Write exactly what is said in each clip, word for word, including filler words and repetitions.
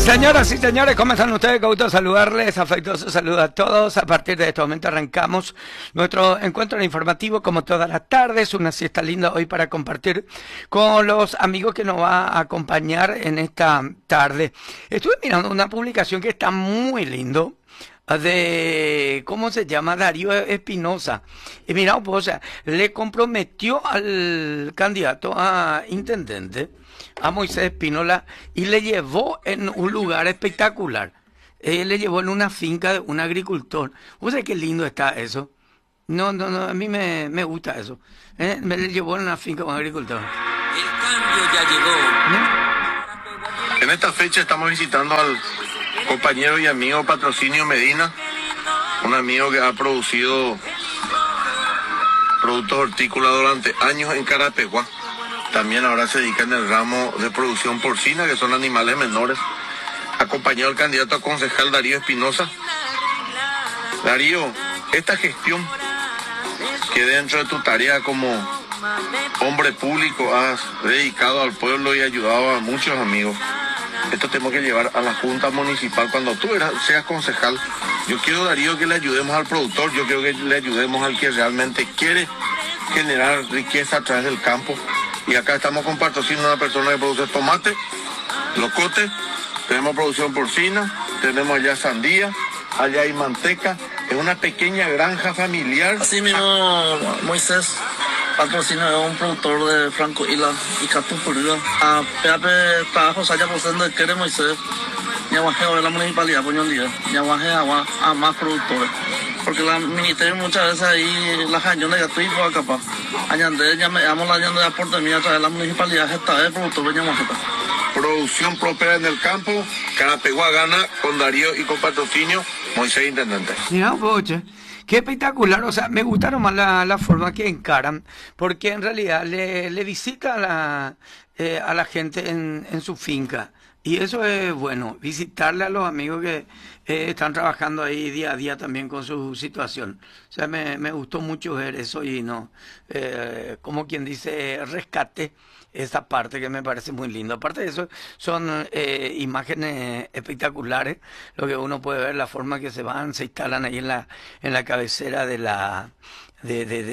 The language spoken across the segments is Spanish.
Señoras y señores, ¿cómo están ustedes? Qué gusto saludarles, afectuoso saludo a todos. A partir de este momento arrancamos nuestro encuentro informativo como todas las tardes, una siesta linda hoy para compartir con los amigos que nos va a acompañar en esta tarde. Estuve mirando una publicación que está muy lindo, de, ¿cómo se llama? Darío Espinosa. Y mira, pues, o sea, le comprometió al candidato a intendente, a Moisés Espínola, y le llevó en un lugar espectacular. Eh, le llevó en una finca de un agricultor. ¿Vos sabés qué lindo está eso? No, no, no, a mí me, me gusta eso. Eh, me le llevó en una finca de un agricultor. El cambio ya llegó. ¿Eh? En esta fecha estamos visitando al compañero y amigo Patrocinio Medina, un amigo que ha producido productos hortícolas durante años en Carapeguá. También ahora se dedica en el ramo de producción porcina, que son animales menores. Acompañado el candidato a concejal Darío Espinosa. Darío, esta gestión que dentro de tu tarea como hombre público has dedicado al pueblo y ayudado a muchos amigos. Esto tenemos que llevar a la Junta Municipal cuando tú eras, seas concejal. Yo quiero, Darío, que le ayudemos al productor, yo quiero que le ayudemos al que realmente quiere generar riqueza a través del campo. Y acá estamos con Patrocinio, una persona que produce tomate, locote, tenemos producción porcina, tenemos allá sandía, allá hay manteca, es una pequeña granja familiar. Así mismo, Moisés Patrocinio es un productor de Franco Ila y Catupurga. A Pepe trabajo allá posando de Quere Moisés, Yaguaje de la municipalidad, Puñón Díaz, Yaguaje a más productores. Porque la ministerio muchas veces ahí la cañones ya estoy por acá. Añande, ya me llamo la llande de aporte mía a través de la municipalidad, esta vez productor de Yaguaje. Producción propia en el campo, Carapeguá gana con Darío y con Patrocinio, Moisés Intendente. Mira, poche. Qué espectacular, o sea, me gustaron más la, la forma que encaran, porque en realidad le, le visita a la, eh, a la gente en, en su finca. Y eso es bueno, visitarle a los amigos que eh, están trabajando ahí día a día también con su situación. O sea, me, me gustó mucho ver eso y no, eh, como quien dice, rescate esa parte que me parece muy lindo. Aparte de eso, son eh, imágenes espectaculares, lo que uno puede ver, la forma que se van, se instalan ahí en la, en la cabecera de la... De, de,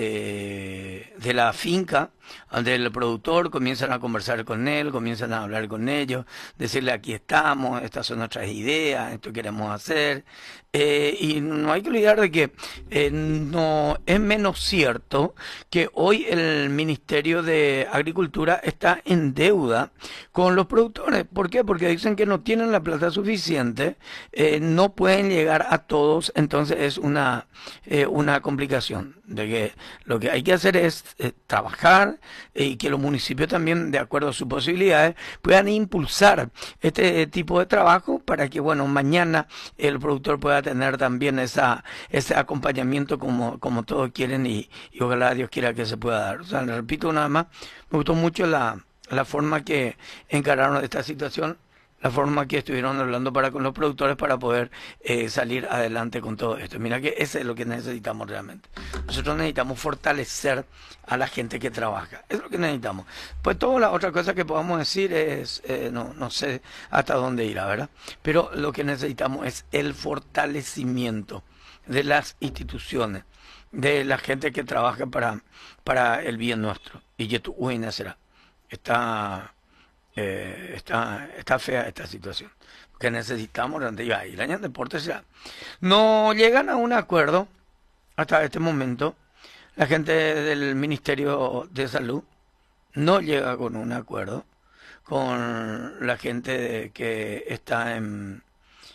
de, de la finca, donde el productor comienzan a conversar con él, comienzan a hablar con ellos, decirle aquí estamos, estas son nuestras ideas, esto queremos hacer, eh, y no hay que olvidar de que eh, no es menos cierto que hoy el Ministerio de Agricultura está en deuda con los productores. ¿Por qué? Porque dicen que no tienen la plata suficiente, eh, no pueden llegar a todos, entonces es una, eh, una complicación. De que lo que hay que hacer es eh, trabajar eh, y que los municipios también, de acuerdo a sus posibilidades, puedan impulsar este tipo de trabajo para que, bueno, mañana el productor pueda tener también esa ese acompañamiento como, como todos quieren y, y ojalá Dios quiera que se pueda dar. O sea, le repito nada más, me gustó mucho la, la forma que encararon esta situación, la forma que estuvieron hablando para con los productores para poder eh, salir adelante con todo esto. Mira que ese es lo que necesitamos realmente. Nosotros necesitamos fortalecer a la gente que trabaja. Eso es lo que necesitamos. Pues toda la otra cosa que podamos decir es, eh, no, no sé hasta dónde irá, ¿verdad? Pero lo que necesitamos es el fortalecimiento de las instituciones, de la gente que trabaja para, para el bien nuestro. Y que tu uina será. Está... Eh, está, está fea esta situación que necesitamos donde iba y el año deporte ya no llegan a un acuerdo hasta este momento. La gente del Ministerio de Salud no llega con un acuerdo con la gente de, que está en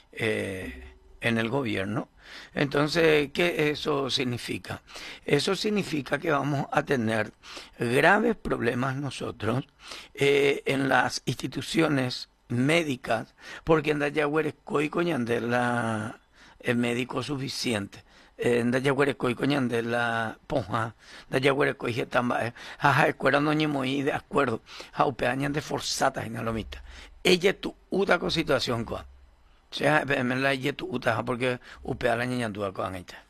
eh, en el gobierno. Entonces, ¿qué eso significa? Eso significa que vamos a tener graves problemas nosotros eh, en las instituciones médicas, porque en Dayahuerescoy coñande la el médico suficiente. En Dayahuerescoy coñande la ponja, Dayahuerescoy getamba, jaja, escuela no ñemoí de acuerdo, jaupeañan de forzatas en alomita. Ella tu uta con situación con. O sea, me la yetu utaja porque upea la niña tuya con esta.